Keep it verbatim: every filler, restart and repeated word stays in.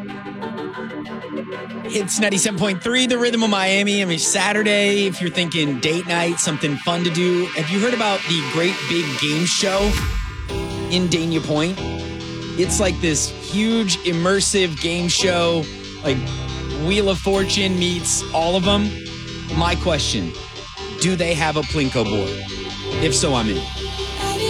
It's ninety-seven point three, The Rhythm of Miami. I mean, Saturday, if you're thinking date night, something fun to do. Have you heard about the Great Big Game Show in Dania Point? It's like this huge, immersive game show, like Wheel of Fortune meets all of them. My question, do they have a Plinko board? If so, I'm in.